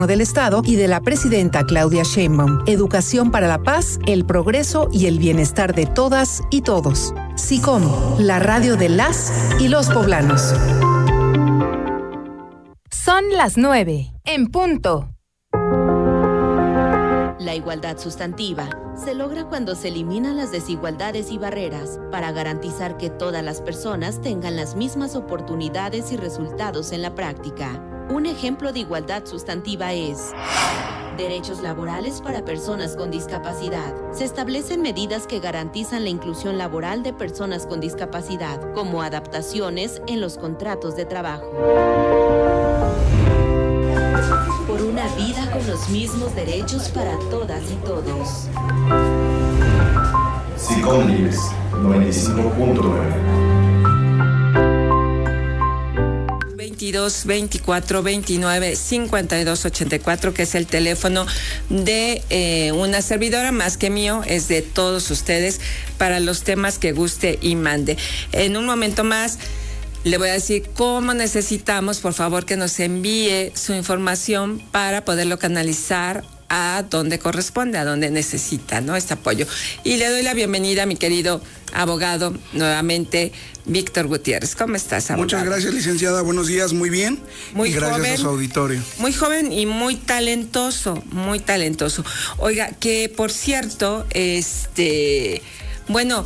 del Estado y de la presidenta Claudia Sheinbaum. Educación para la paz, el progreso y el bienestar de todas y todos. SICOM, la radio de las y los poblanos. Son las 9, en punto. La igualdad sustantiva se logra cuando se eliminan las desigualdades y barreras para garantizar que todas las personas tengan las mismas oportunidades y resultados en la práctica. Un ejemplo de igualdad sustantiva es derechos laborales para personas con discapacidad. Se establecen medidas que garantizan la inclusión laboral de personas con discapacidad, como adaptaciones en los contratos de trabajo. Por una vida con los mismos derechos para todas y todos. SICOM Libres 95.9. 22 24 29 52 84, que es el teléfono de una servidora, más que mío, es de todos ustedes, para los temas que guste y mande. En un momento más le voy a decir cómo necesitamos, por favor, que nos envíe su información para poderlo canalizar a donde corresponde, a donde necesita, ¿no?, este apoyo. Y le doy la bienvenida a mi querido abogado, nuevamente, Víctor Gutiérrez. ¿Cómo estás, abogado? Muchas gracias, licenciada. Buenos días, muy bien. Muy y gracias joven, a su auditorio. Muy joven y muy talentoso, muy talentoso. Oiga, que por cierto, bueno,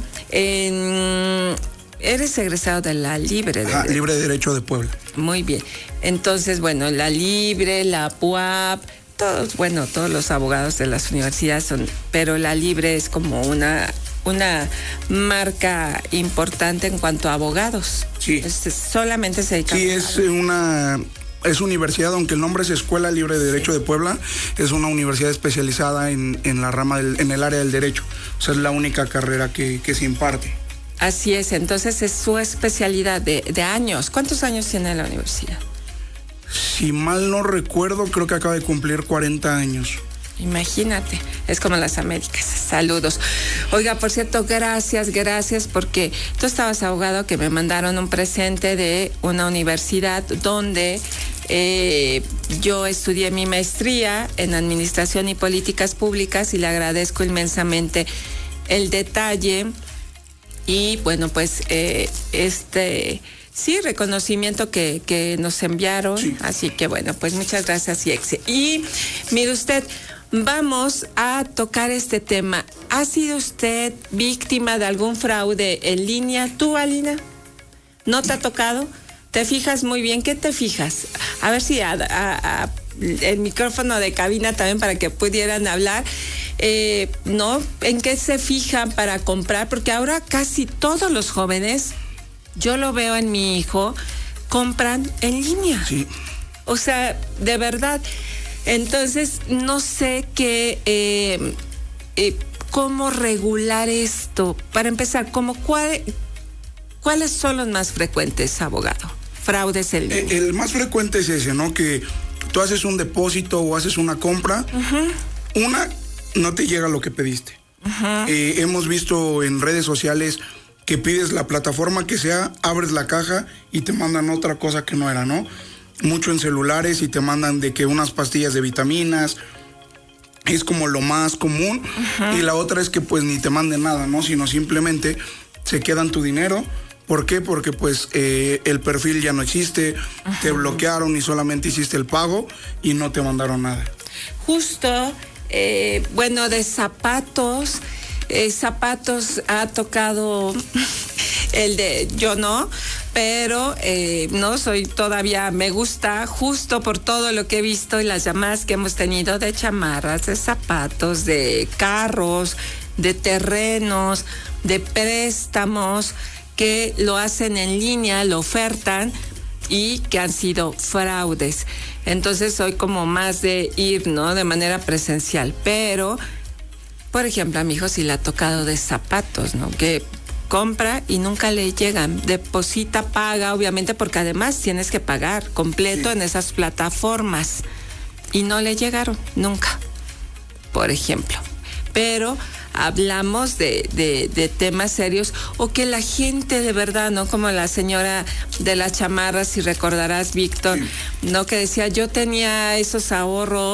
eres egresado de la Libre de Derecho. Libre de Derecho de Puebla. Muy bien. Entonces, bueno, la Libre, la PUAP, todos los abogados de las universidades son, pero la Libre es como una marca importante en cuanto a abogados. Sí. Solamente se dedica. Sí, es universidad, aunque el nombre es Escuela Libre de Derecho de Puebla, es una universidad especializada en la rama en el área del derecho. O sea, es la única carrera que se imparte. Así es, entonces es su especialidad de años. ¿Cuántos años tiene la universidad? Si mal no recuerdo, creo que acaba de cumplir 40 años. Imagínate, es como las Américas. Saludos. Oiga, por cierto, gracias, porque tú estabas abogado, que me mandaron un presente de una universidad donde yo estudié mi maestría en Administración y Políticas Públicas, y le agradezco inmensamente el detalle. Y bueno, pues sí, reconocimiento que nos enviaron. Sí. Así que bueno, pues muchas gracias, Iexe. Y mire usted, vamos a tocar este tema. ¿Ha sido usted víctima de algún fraude en línea? ¿Tú, Alina? ¿No te ha tocado? ¿Te fijas muy bien? ¿Qué te fijas? A ver si el micrófono de cabina también, para que pudieran hablar. ¿No? ¿En qué se fijan para comprar? Porque ahora casi todos los jóvenes, yo lo veo en mi hijo, compran en línea. Sí. O sea, de verdad. Entonces, no sé cómo regular esto. Para empezar, ¿cuáles son los más frecuentes, abogado? Fraudes en línea. El más frecuente es ese, ¿no? Que tú haces un depósito o haces una compra. Uh-huh. No te llega lo que pediste. Uh-huh. Hemos visto en redes sociales que pides la plataforma que sea, abres la caja y te mandan otra cosa que no era, ¿no? Mucho en celulares, y te mandan de que unas pastillas de vitaminas, es como lo más común. Uh-huh. Y la otra es que pues ni te manden nada, ¿no? Sino simplemente se quedan tu dinero. ¿Por qué? Porque pues el perfil ya no existe. Uh-huh. Te bloquearon y solamente hiciste el pago y no te mandaron nada. Justo. Bueno, de zapatos ha tocado el de yo no, pero no soy todavía, me gusta, justo por todo lo que he visto y las llamadas que hemos tenido de chamarras, de zapatos, de carros, de terrenos, de préstamos, que lo hacen en línea, lo ofertan, y que han sido fraudes. Entonces soy como más de ir, ¿no?, de manera presencial. Pero, por ejemplo, a mi hijo sí le ha tocado de zapatos, ¿no?, que compra y nunca le llegan. Deposita, paga, obviamente, porque además tienes que pagar completo, sí, en esas plataformas. Y no le llegaron, nunca, por ejemplo. Pero hablamos de temas serios, o que la gente de verdad, ¿no? Como la señora de las chamarras, si recordarás, Víctor, ¿no? Que decía, yo tenía esos ahorros